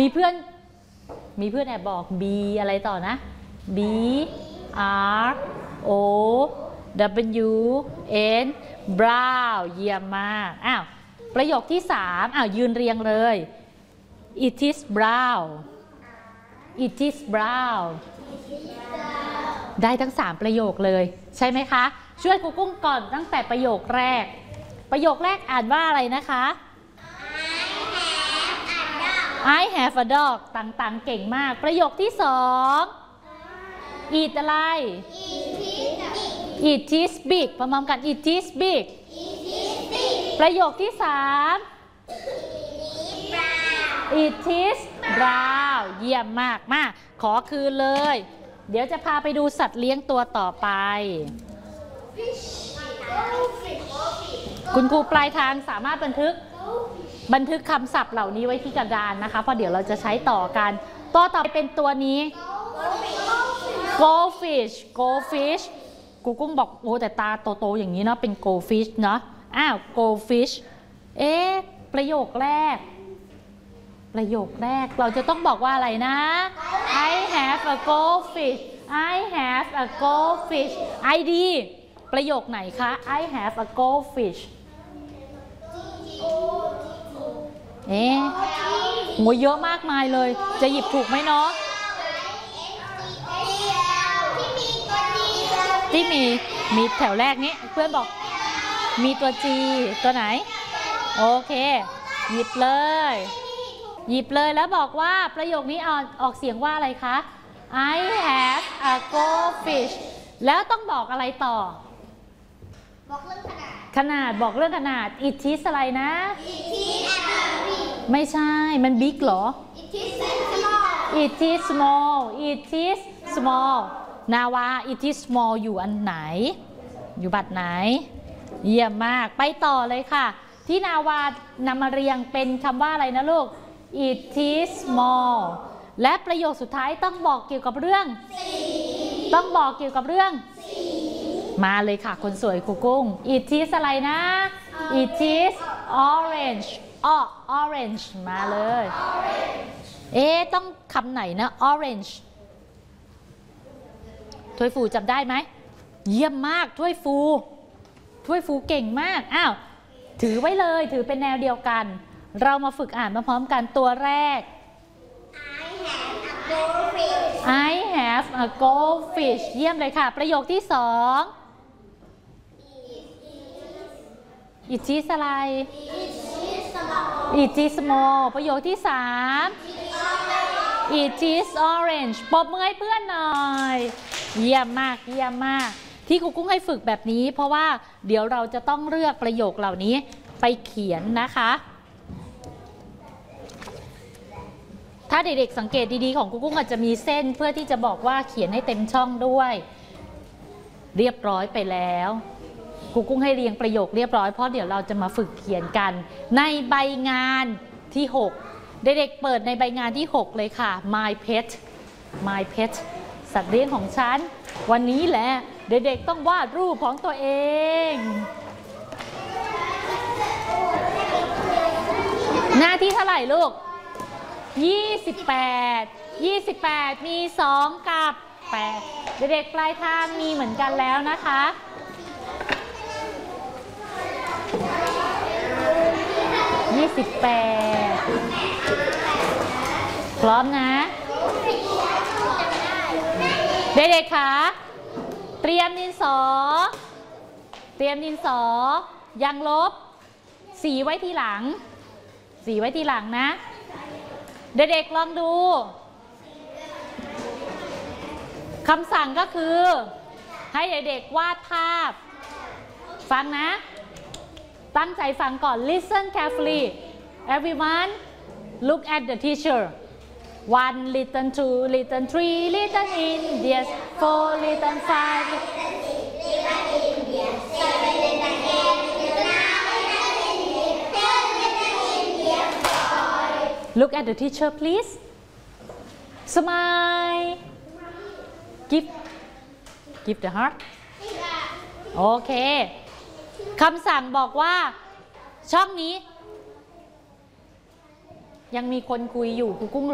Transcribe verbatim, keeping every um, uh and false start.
มีเพื่อนมีเพื่อนแอบบอก B อะไรต่อนะ B R O W N brown เยี่ยมมากอ้าวประโยคที่สามอ้าวยืนเรียงเลย It is brown It is brown ได้ทั้งสามประโยคเลยใช่ไหมคะช่วยครูกุ้งก่อนตั้งแต่ประโยคแรกประโยคแรกอ่านว่าอะไรนะคะ I have a dog ต่างๆเก่งมากประโยคที่สอง It อะไร It is big พร้อมๆกัน It is big ประโยคที่สาม It is brown เยี่ยมมากมากขอคืนเลยเดี๋ยวจะพาไปดูสัตว์เลี้ยงตัวต่อไปคุณครูปลายทางสามารถบันทึกบันทึกคำศัพท์เหล่านี้ไว้ที่กระดานนะคะเพราะเดี๋ยวเราจะใช้ต่อกันตัวต่อไปเป็นตัวนี้ goldfish goldfish กูกุ้งบอกโอ้แต่ตาโตๆอย่างนี้เนาะเป็น goldfish เนาะอ้าว goldfish เอ๊ะประโยคแรกประโยคแรกเราจะต้องบอกว่าอะไรนะ I have a goldfish I have a goldfish ไอ ดี ประโยคไหนคะ I have a goldfish เอ๊ะโหเยอะมากมายเลยจะหยิบถูกไหมเนาะที่มีมีแถวแรกนี้เพื่อนบอกมีตัว G ตัวไหนโอเคหยิบเลยหยิบเลยแล้วบอกว่าประโยคนี้ออกออกเสียงว่าอะไรคะ I have a goldfish แล้วต้องบอกอะไรต่อบอกเรื่องขนาดขนาดบอกเรื่องขนาด it is อะไรนะ it is ไม่ใช่มัน big เหรอ it is small it is small it is small นาวา it is small อยู่อันไหนอยู่บัตรไหนเยี่ยมมากไปต่อเลยค่ะที่นาวานำมาเรียงเป็นคำว่าอะไรนะลูก it is small และประโยคสุดท้ายต้องบอกเกี่ยวกับเรื่องต้องบอกเกี่ยวกับเรื่องมาเลยค่ะคนสวยครูกุ้ง it is อะไรนะ it is orange อ๋อ orange มาเลยเอ๊ะต้องคำไหนนะ orange ถ้วยฟูจำได้ไหมเยี่ยมมากถ้วยฟูถ้วยฟูเก่งมากอ้าวถือไว้เลยถือเป็นแนวเดียวกันเรามาฝึกอ่านมาพร้อมกันตัวแรก I have a goldfish เยี่ยมเลยค่ะประโยคที่สอง It is อะไร It is small ประโยคที่สาม It is orange ปรบมือให้เพื่อนหน่อยเยี่ยมมากเยี่ยมมากที่ครูกุ้งให้ฝึกแบบนี้เพราะว่าเดี๋ยวเราจะต้องเลือกประโยคเหล่านี้ไปเขียนนะคะถ้าเด็กๆสังเกตดีๆของครูกุ้งอาจจะมีเส้นเพื่อที่จะบอกว่าเขียนให้เต็มช่องด้วยเรียบร้อยไปแล้วครูกุ้งให้เรียงประโยคเรียบร้อยเพราะเดี๋ยวเราจะมาฝึกเขียนกันในใบงานที่หกเด็กๆเปิดในใบงานที่หกเลยค่ะ My Pet My Pet สัตว์เลี้ยงของฉันวันนี้แหละเด็กๆต้องวาดรูปของตัวเองหน้าที่เท่าไหร่ลูกยี่สิบแปด ยี่สิบแปดมีสองกับแปดเด็กๆปลายทางมีเหมือนกันแล้วนะคะยี่สิบแปดพร้อมนะเด็กๆคะเตรียมดินสอเตรียมดินสอยางลบสีไว้ทีหลังสีไว้ทีหลังนะเด็กๆลองดูคำสั่งก็คือให้เด็กๆวาดภาพฟังนะตั้งใจฟังก่อน listen carefully everyone look at the teacher one little two little three little Indians four little five look at the teacher please smile give give the heart โอเคคำสั่งบอกว่าช่องนี้ยังมีคนคุยอยู่ครูกุ้ง